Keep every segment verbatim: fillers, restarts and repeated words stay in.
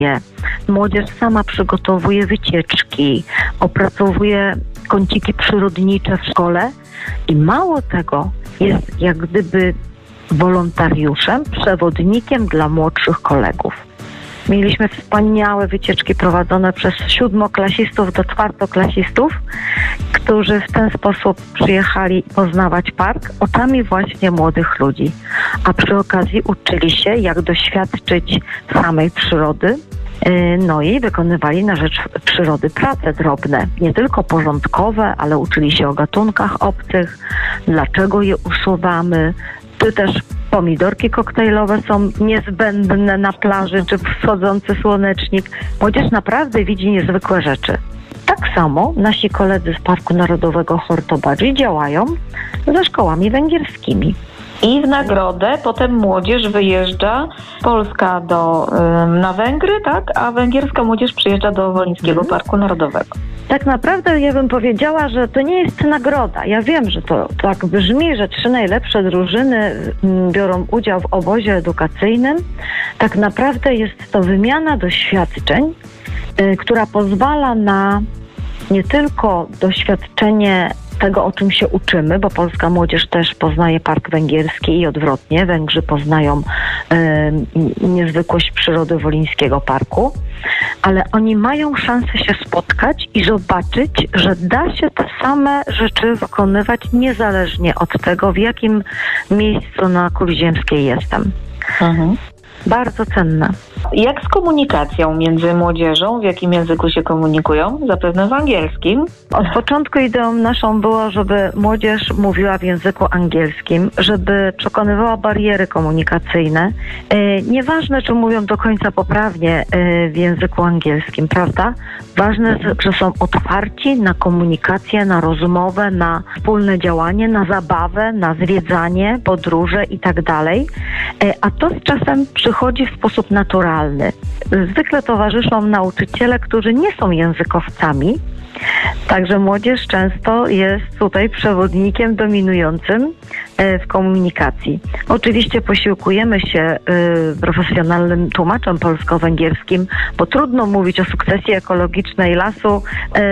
Młodzież sama przygotowuje wycieczki, opracowuje kąciki przyrodnicze w szkole i mało tego, jest jak gdyby wolontariuszem, przewodnikiem dla młodszych kolegów. Mieliśmy wspaniałe wycieczki prowadzone przez siódmoklasistów do czwartoklasistów, którzy w ten sposób przyjechali poznawać park oczami właśnie młodych ludzi, a przy okazji uczyli się, jak doświadczyć samej przyrody, no i wykonywali na rzecz przyrody prace drobne, nie tylko porządkowe, ale uczyli się o gatunkach obcych, dlaczego je usuwamy, czy też pomidorki koktajlowe są niezbędne na plaży, czy wschodzący słonecznik. Młodzież naprawdę widzi niezwykłe rzeczy. Tak samo nasi koledzy z Parku Narodowego Hortobadzi działają ze szkołami węgierskimi. I w nagrodę potem młodzież wyjeżdża, Polska do, na Węgry, tak? A węgierska młodzież przyjeżdża do Wolińskiego Parku Narodowego. Tak naprawdę ja bym powiedziała, że to nie jest nagroda. Ja wiem, że to tak brzmi, że trzy najlepsze drużyny biorą udział w obozie edukacyjnym. Tak naprawdę jest to wymiana doświadczeń, yy, która pozwala na nie tylko doświadczenie tego, o czym się uczymy, bo polska młodzież też poznaje park węgierski i odwrotnie. Węgrzy poznają y, niezwykłość przyrody Wolińskiego Parku, ale oni mają szansę się spotkać i zobaczyć, że da się te same rzeczy wykonywać niezależnie od tego, w jakim miejscu na kuli ziemskiej jestem. Mhm. Bardzo cenne. Jak z komunikacją między młodzieżą? W jakim języku się komunikują? Zapewne w angielskim. Od początku ideą naszą było, żeby młodzież mówiła w języku angielskim, żeby przekonywała bariery komunikacyjne. E, nieważne, czy mówią do końca poprawnie e, w języku angielskim, prawda? Ważne, że są otwarci na komunikację, na rozmowę, na wspólne działanie, na zabawę, na zwiedzanie, podróże i tak dalej. E, a to z czasem przychodzi w sposób naturalny. Zwykle towarzyszą nauczyciele, którzy nie są językowcami, także młodzież często jest tutaj przewodnikiem dominującym w komunikacji. Oczywiście posiłkujemy się profesjonalnym tłumaczem polsko-węgierskim, bo trudno mówić o sukcesji ekologicznej lasu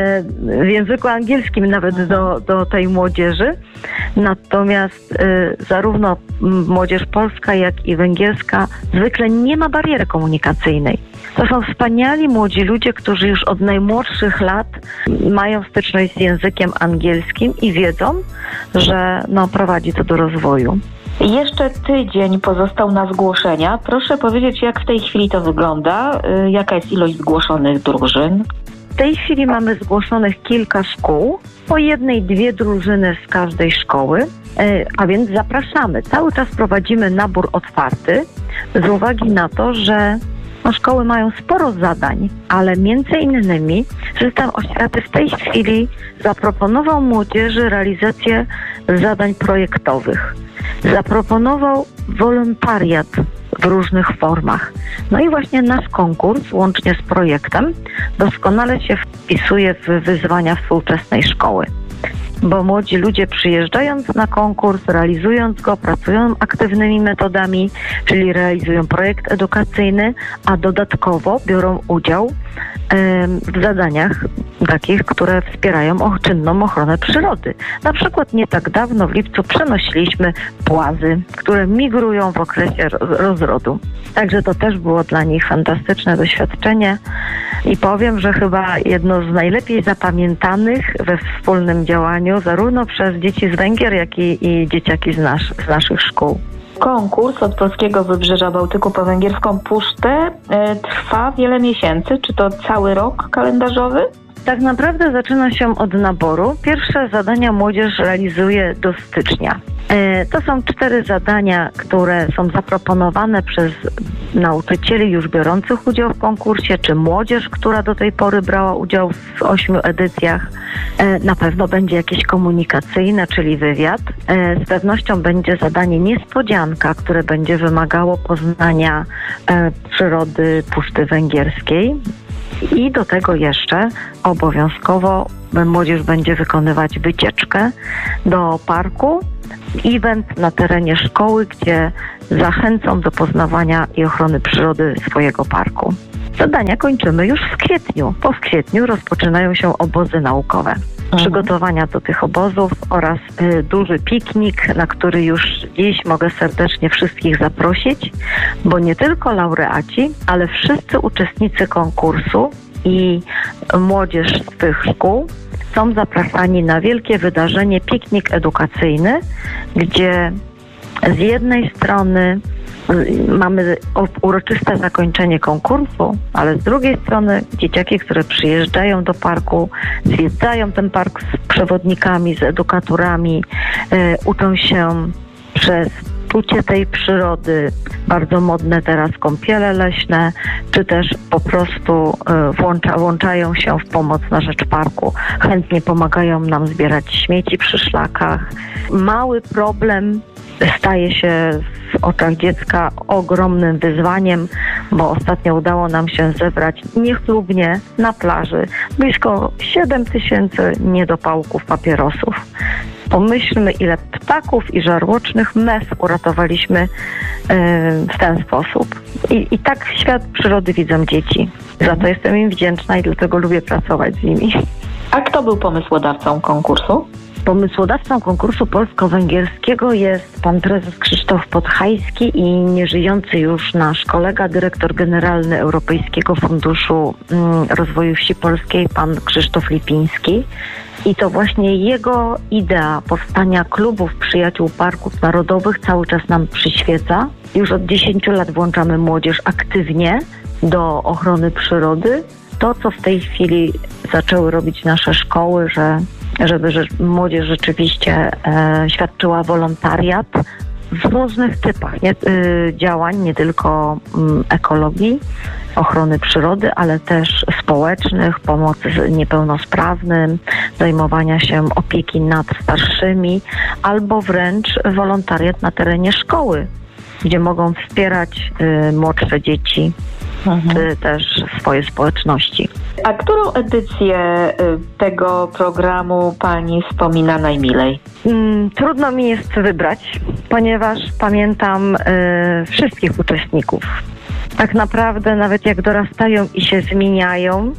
w języku angielskim nawet do, do tej młodzieży. Natomiast zarówno młodzież polska, jak i węgierska zwykle nie ma bariery komunikacyjnej. To są wspaniali młodzi ludzie, którzy już od najmłodszych lat mają styczność z językiem angielskim i wiedzą, że no, prowadzi to do rozwoju. Jeszcze tydzień pozostał na zgłoszenia. Proszę powiedzieć, jak w tej chwili to wygląda? Jaka jest ilość zgłoszonych drużyn? W tej chwili mamy zgłoszonych kilka szkół, po jednej, dwie drużyny z każdej szkoły, a więc zapraszamy. Cały czas prowadzimy nabór otwarty z uwagi na to, że no, szkoły mają sporo zadań, ale między innymi system oświaty w tej chwili zaproponował młodzieży realizację zadań projektowych. Zaproponował wolontariat w różnych formach. No i właśnie nasz konkurs, łącznie z projektem, doskonale się wpisuje w wyzwania współczesnej szkoły. Bo młodzi ludzie przyjeżdżając na konkurs, realizując go, pracują aktywnymi metodami, czyli realizują projekt edukacyjny, a dodatkowo biorą udział w zadaniach takich, które wspierają czynną ochronę przyrody. Na przykład nie tak dawno w lipcu przenosiliśmy płazy, które migrują w okresie rozrodu. Także to też było dla nich fantastyczne doświadczenie i powiem, że chyba jedno z najlepiej zapamiętanych we wspólnym działaniu zarówno przez dzieci z Węgier, jak i, i dzieciaki z, nasz, z naszych szkół. Konkurs od Polskiego Wybrzeża Bałtyku po węgierską pusztę e, trwa wiele miesięcy. Czy to cały rok kalendarzowy? Tak naprawdę zaczyna się od naboru. Pierwsze zadania młodzież realizuje do stycznia. E, to są cztery zadania, które są zaproponowane przez nauczycieli już biorących udział w konkursie, czy młodzież, która do tej pory brała udział w ośmiu edycjach. E, na pewno będzie jakieś komunikacyjne, czyli wywiad. E, z pewnością będzie zadanie niespodzianka, które będzie wymagało poznania e, przyrody Puszczy Węgierskiej. I do tego jeszcze obowiązkowo młodzież będzie wykonywać wycieczkę do parku, event na terenie szkoły, gdzie zachęcą do poznawania i ochrony przyrody swojego parku. Zadania kończymy już w kwietniu. Po w kwietniu rozpoczynają się obozy naukowe. Przygotowania do tych obozów oraz y, duży piknik, na który już dziś mogę serdecznie wszystkich zaprosić, bo nie tylko laureaci, ale wszyscy uczestnicy konkursu i młodzież z tych szkół są zapraszani na wielkie wydarzenie, piknik edukacyjny, gdzie z jednej strony mamy uroczyste zakończenie konkursu, ale z drugiej strony dzieciaki, które przyjeżdżają do parku, zwiedzają ten park z przewodnikami, z edukatorami, e, uczą się przez czucie tej przyrody, bardzo modne teraz kąpiele leśne, czy też po prostu e, włącza, włączają się w pomoc na rzecz parku. Chętnie pomagają nam zbierać śmieci przy szlakach. Mały problem staje się w oczach dziecka ogromnym wyzwaniem, bo ostatnio udało nam się zebrać niechlubnie na plaży blisko siedem tysięcy niedopałków papierosów. Pomyślmy, ile ptaków i żarłocznych mew uratowaliśmy yy, w ten sposób. I, I tak świat przyrody widzą dzieci. Za to jestem im wdzięczna i dlatego lubię pracować z nimi. A kto był pomysłodawcą konkursu? Pomysłodawcą konkursu polsko-węgierskiego jest pan prezes Krzysztof Podhajski i nieżyjący już nasz kolega, dyrektor generalny Europejskiego Funduszu Rozwoju Wsi Polskiej, pan Krzysztof Lipiński. I to właśnie jego idea powstania klubów przyjaciół parków narodowych cały czas nam przyświeca. Już od dziesięciu lat włączamy młodzież aktywnie do ochrony przyrody. To, co w tej chwili zaczęły robić nasze szkoły, że żeby że młodzież rzeczywiście e, świadczyła wolontariat w różnych typach nie, y, działań, nie tylko y, ekologii, ochrony przyrody, ale też społecznych, pomocy niepełnosprawnym, zajmowania się opieki nad starszymi, albo wręcz wolontariat na terenie szkoły, gdzie mogą wspierać y, młodsze dzieci, mhm. czy też swoje społeczności. A którą edycję tego programu pani wspomina najmilej? Hmm, trudno mi jest wybrać, ponieważ pamiętam y, wszystkich uczestników. Tak naprawdę nawet jak dorastają i się zmieniają,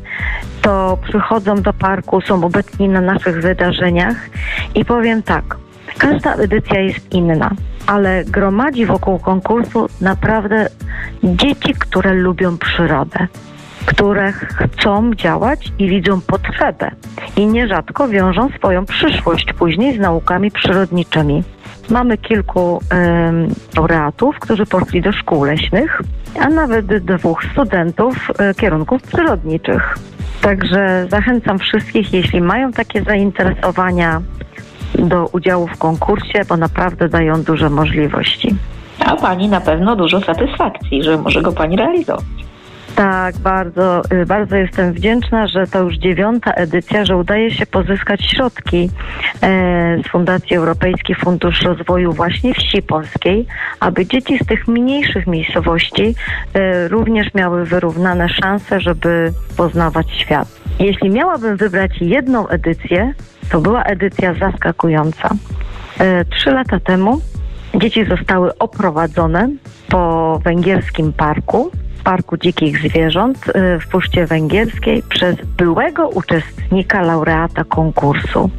to przychodzą do parku, są obecni na naszych wydarzeniach i powiem tak, każda edycja jest inna, ale gromadzi wokół konkursu naprawdę dzieci, które lubią przyrodę, które chcą działać i widzą potrzebę i nierzadko wiążą swoją przyszłość później z naukami przyrodniczymi. Mamy kilku um, laureatów, którzy poszli do szkół leśnych, a nawet dwóch studentów um, kierunków przyrodniczych. Także zachęcam wszystkich, jeśli mają takie zainteresowania, do udziału w konkursie, bo naprawdę dają duże możliwości. A pani na pewno dużo satysfakcji, że może go pani realizować. Tak, bardzo, bardzo jestem wdzięczna, że to już dziewiąta edycja, że udaje się pozyskać środki z Fundacji Europejski Fundusz Rozwoju właśnie Wsi Polskiej, aby dzieci z tych mniejszych miejscowości również miały wyrównane szanse, żeby poznawać świat. Jeśli miałabym wybrać jedną edycję, to była edycja zaskakująca. Trzy lata temu dzieci zostały oprowadzone po węgierskim parku, Parku Dzikich Zwierząt w Puszczy Węgierskiej przez byłego uczestnika, laureata konkursu,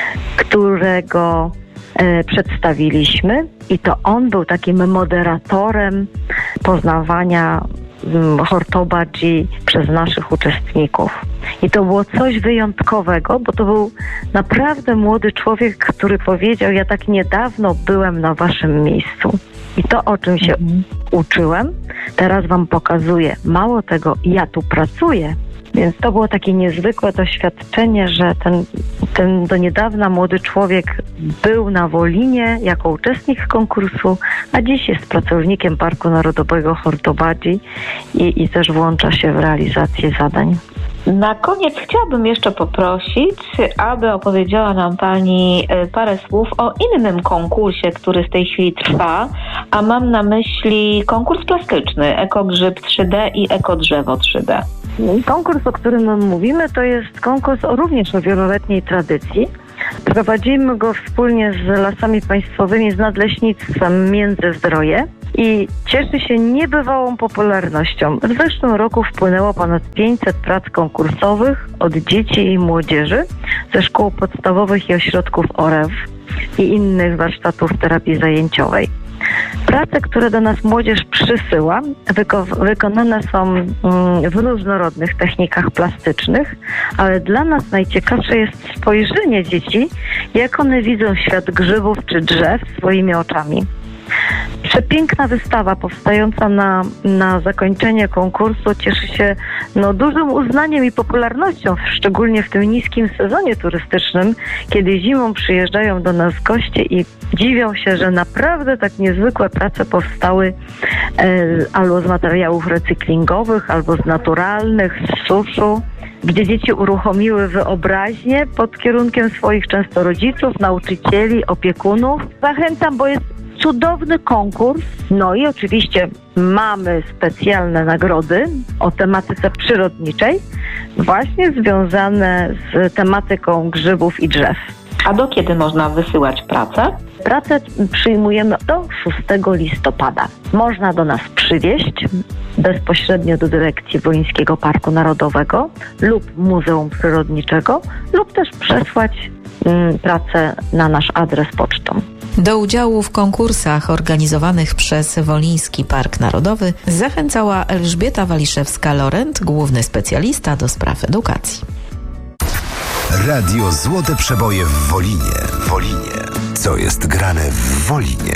którego e, przedstawiliśmy i to on był takim moderatorem poznawania m, Hortobadzi przez naszych uczestników. I to było coś wyjątkowego, bo to był naprawdę młody człowiek, który powiedział: ja tak niedawno byłem na waszym miejscu. I to, o czym się mhm. uczyłem, teraz wam pokazuję. Mało tego, ja tu pracuję. Więc to było takie niezwykłe doświadczenie, że ten, ten do niedawna młody człowiek był na Wolinie jako uczestnik konkursu, a dziś jest pracownikiem Parku Narodowego Hortobadzi i, i też włącza się w realizację zadań. Na koniec chciałabym jeszcze poprosić, aby opowiedziała nam pani parę słów o innym konkursie, który w tej chwili trwa, a mam na myśli konkurs plastyczny Ekogrzyb trzy D i Ekodrzewo trzy D. Konkurs, o którym mówimy, to jest konkurs o również o wieloletniej tradycji. Prowadzimy go wspólnie z Lasami Państwowymi, z Nadleśnictwem Międzyzdroje i cieszy się niebywałą popularnością. W zeszłym roku wpłynęło ponad pięćset prac konkursowych od dzieci i młodzieży ze szkół podstawowych i ośrodków O R E W i innych warsztatów terapii zajęciowej. Prace, które do nas młodzież przysyła, wyko- wykonane są mm, w różnorodnych technikach plastycznych, ale dla nas najciekawsze jest spojrzenie dzieci, jak one widzą świat grzybów czy drzew swoimi oczami. Przepiękna wystawa powstająca na, na zakończenie konkursu cieszy się no, dużym uznaniem i popularnością, szczególnie w tym niskim sezonie turystycznym, kiedy zimą przyjeżdżają do nas goście i dziwią się, że naprawdę tak niezwykłe prace powstały e, albo z materiałów recyklingowych, albo z naturalnych, z suszu, gdzie dzieci uruchomiły wyobraźnię pod kierunkiem swoich często rodziców, nauczycieli, opiekunów. Zachęcam, bo jest cudowny konkurs, no i oczywiście mamy specjalne nagrody o tematyce przyrodniczej, właśnie związane z tematyką grzybów i drzew. A do kiedy można wysyłać pracę? Pracę przyjmujemy do szóstego listopada. Można do nas przywieźć bezpośrednio do dyrekcji Wolińskiego Parku Narodowego lub Muzeum Przyrodniczego lub też przesłać mm, pracę na nasz adres pocztą. Do udziału w konkursach organizowanych przez Woliński Park Narodowy zachęcała Elżbieta Waliszewska-Lorent, główny specjalista do spraw edukacji. Radio Złote Przeboje w Wolinie. Wolinie. Co jest grane w Wolinie?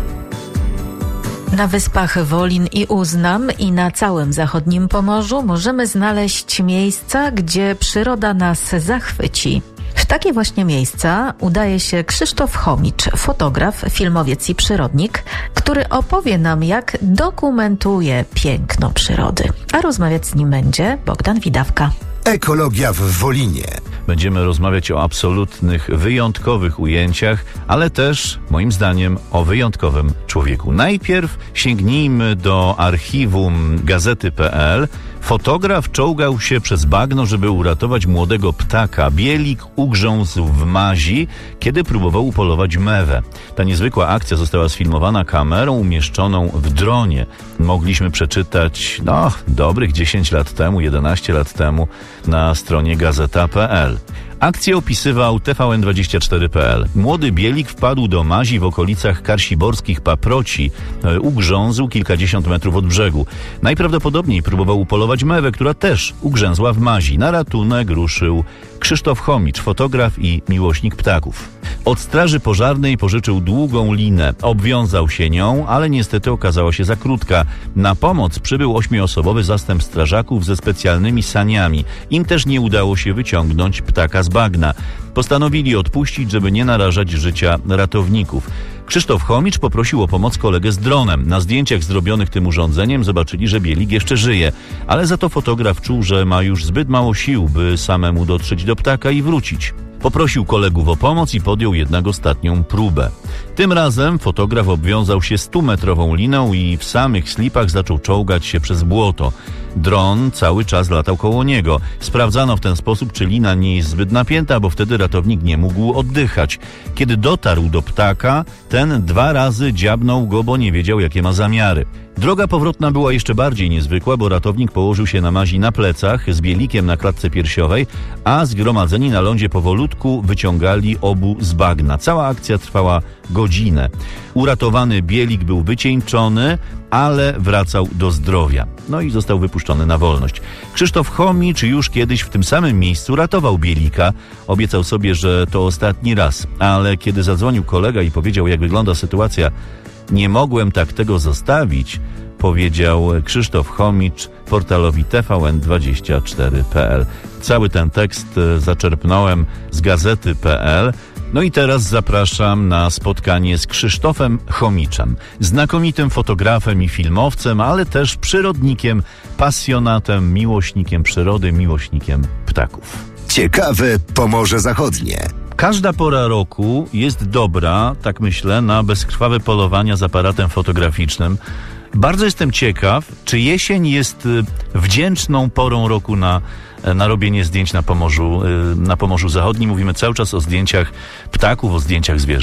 Na wyspach Wolin i Uznam i na całym zachodnim Pomorzu możemy znaleźć miejsca, gdzie przyroda nas zachwyci. W takie właśnie miejsca udaje się Krzysztof Chomicz, fotograf, filmowiec i przyrodnik, który opowie nam, jak dokumentuje piękno przyrody. A rozmawiać z nim będzie Bogdan Widawka. Ekologia w Wolinie. Będziemy rozmawiać o absolutnych, wyjątkowych ujęciach, ale też, moim zdaniem, o wyjątkowym człowieku. Najpierw sięgnijmy do archiwum gazety kropka pe el. Fotograf czołgał się przez bagno, żeby uratować młodego ptaka. Bielik ugrzązł w mazi, kiedy próbował upolować mewę. Ta niezwykła akcja została sfilmowana kamerą umieszczoną w dronie. Mogliśmy przeczytać, no, dobrych dziesięć lat temu, jedenaście lat temu na stronie gazeta kropka pe el. Akcję opisywał T V N dwadzieścia cztery kropka pe el. Młody bielik wpadł do mazi w okolicach Karsiborskich Paproci. E, ugrzązł kilkadziesiąt metrów od brzegu. Najprawdopodobniej próbował upolować mewę, która też ugrzęzła w mazi. Na ratunek ruszył Krzysztof Chomicz, fotograf i miłośnik ptaków. Od straży pożarnej pożyczył długą linę. Obwiązał się nią, ale niestety okazała się za krótka. Na pomoc przybył ośmioosobowy zastęp strażaków ze specjalnymi saniami. Im też nie udało się wyciągnąć ptaka z bagna. Postanowili odpuścić, żeby nie narażać życia ratowników. Krzysztof Chomicz poprosił o pomoc kolegę z dronem. Na zdjęciach zrobionych tym urządzeniem zobaczyli, że bielik jeszcze żyje, ale za to fotograf czuł, że ma już zbyt mało sił, by samemu dotrzeć do ptaka i wrócić. Poprosił kolegów o pomoc i podjął jednak ostatnią próbę. Tym razem fotograf obwiązał się stumetrową liną i w samych slipach zaczął czołgać się przez błoto. Dron cały czas latał koło niego. Sprawdzano w ten sposób, czy lina nie jest zbyt napięta, bo wtedy ratownik nie mógł oddychać. Kiedy dotarł do ptaka, ten dwa razy dziabnął go, bo nie wiedział, jakie ma zamiary. Droga powrotna była jeszcze bardziej niezwykła, bo ratownik położył się na mazi na plecach z bielikiem na klatce piersiowej, a zgromadzeni na lądzie powolutku wyciągali obu z bagna. Cała akcja trwała godzinę. Uratowany bielik był wycieńczony, ale wracał do zdrowia. No i został wypuszczony na wolność. Krzysztof Chomicz już kiedyś w tym samym miejscu ratował bielika. Obiecał sobie, że to ostatni raz, ale kiedy zadzwonił kolega i powiedział, jak wygląda sytuacja, nie mogłem tak tego zostawić, powiedział Krzysztof Chomicz portalowi T V N dwadzieścia cztery kropka pe el. Cały ten tekst zaczerpnąłem z gazety kropka pe el. No i teraz zapraszam na spotkanie z Krzysztofem Chomiczem, znakomitym fotografem i filmowcem, ale też przyrodnikiem, pasjonatem, miłośnikiem przyrody, miłośnikiem ptaków. Ciekawe Pomorze Zachodnie. Każda pora roku jest dobra, tak myślę, na bezkrwawe polowania z aparatem fotograficznym. Bardzo jestem ciekaw, czy jesień jest wdzięczną porą roku na, na robienie zdjęć na Pomorzu, na Pomorzu Zachodnim. Mówimy cały czas o zdjęciach ptaków, o zdjęciach zwierząt.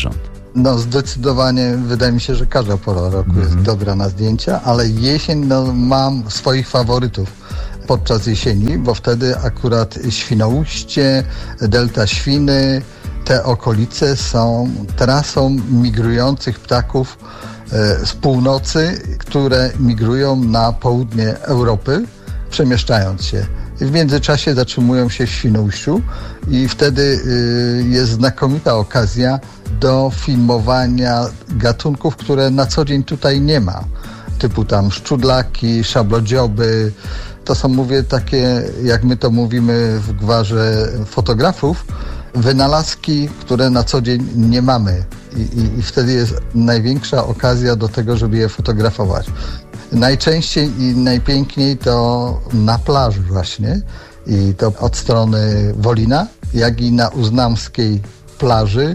No zdecydowanie wydaje mi się, że każda pora roku mm-hmm. jest dobra na zdjęcia, ale jesień, no mam swoich faworytów podczas jesieni, bo wtedy akurat Świnoujście, Delta Świny, te okolice są trasą migrujących ptaków e, z północy, które migrują na południe Europy, przemieszczając się. W międzyczasie zatrzymują się w Świnoujściu i wtedy y, jest znakomita okazja do filmowania gatunków, które na co dzień tutaj nie ma. Typu tam szczudlaki, szablodzioby. To są, mówię, takie, jak my to mówimy w gwarze fotografów, wynalazki, które na co dzień nie mamy. I, i, i wtedy jest największa okazja do tego, żeby je fotografować. Najczęściej i najpiękniej to na plaży właśnie i to od strony Wolina, jak i na uznamskiej plaży,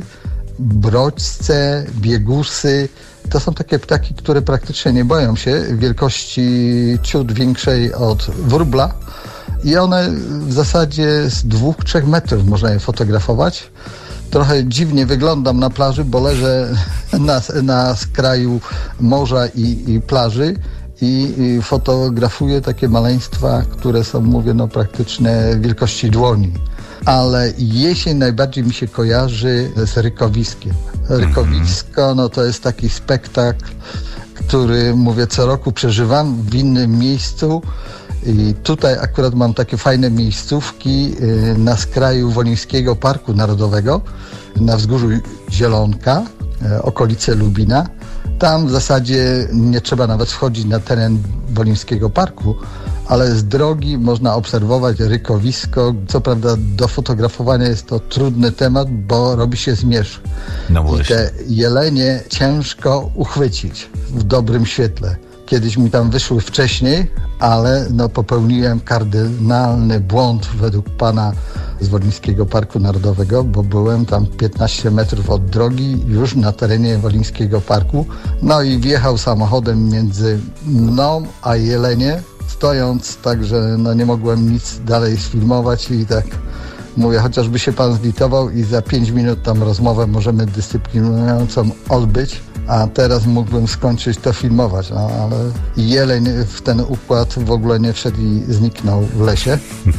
brodźce, biegusy. To są takie ptaki, które praktycznie nie boją się wielkości ciut większej od wróbla i one w zasadzie z dwóch, trzech metrów można je fotografować. Trochę dziwnie wyglądam na plaży, bo leżę na, na skraju morza i, i plaży i, i fotografuję takie maleństwa, które są, mówię, no praktycznie wielkości dłoni. Ale jesień najbardziej mi się kojarzy z rykowiskiem. Rykowisko, no to jest taki spektakl, który, mówię, co roku przeżywam w innym miejscu. I tutaj akurat mam takie fajne miejscówki na skraju Wolińskiego Parku Narodowego, na wzgórzu Zielonka, okolice Lubina. Tam w zasadzie nie trzeba nawet wchodzić na teren Wolińskiego Parku, ale z drogi można obserwować rykowisko. Co prawda do fotografowania jest to trudny temat, bo robi się zmierzch. No i te jelenie ciężko uchwycić w dobrym świetle. Kiedyś mi tam wyszły wcześniej, ale no popełniłem kardynalny błąd według pana z Wolińskiego Parku Narodowego, bo byłem tam piętnaście metrów od drogi, już na terenie Wolińskiego Parku. No i wjechał samochodem między mną a jelenie, stojąc, także no nie mogłem nic dalej sfilmować i tak mówię, chociażby się pan zlitował i za pięć minut tam rozmowę możemy dyscyplinującą odbyć, a teraz mógłbym skończyć to filmować, no ale jeleń w ten układ w ogóle nie wszedł i zniknął w lesie.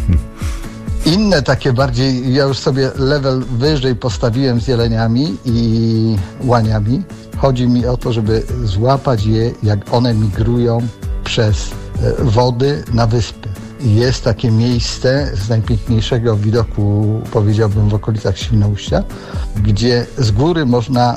Inne takie bardziej, ja już sobie level wyżej postawiłem z jeleniami i łaniami. Chodzi mi o to, żeby złapać je, jak one migrują przez wody na wyspy. Jest takie miejsce z najpiękniejszego widoku, powiedziałbym, w okolicach Świnoujścia, gdzie z góry można